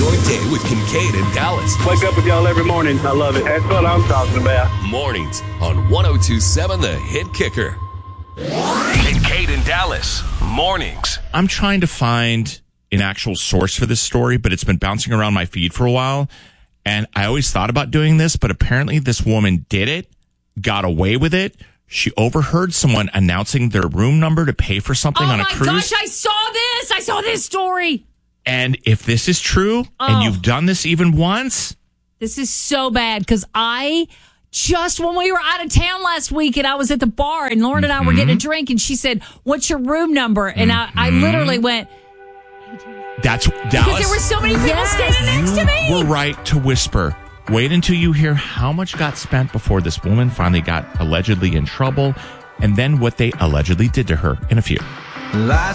your day with Kincaid and Dallas. Wake up with y'all every morning. I love it. That's what I'm talking about. Mornings on 102.7 The Hit Kicker. Kincaid and Dallas. Mornings. I'm trying to find an actual source for this story, but it's been bouncing around my feed for a while. And I always thought about doing this, but apparently this woman did it, got away with it. She overheard someone announcing their room number to pay for something on a cruise. Oh my gosh, I saw this. I saw this story. And if this is true, and you've done this even once. This is so bad because when we were out of town last week and I was at the bar and Lauren and I were getting a drink and she said, "What's your room number?" And I literally went, That's Dallas. because there were so many people standing next to me. You were right to whisper. Wait until you hear how much got spent before this woman finally got allegedly in trouble, and then what they allegedly did to her in a few.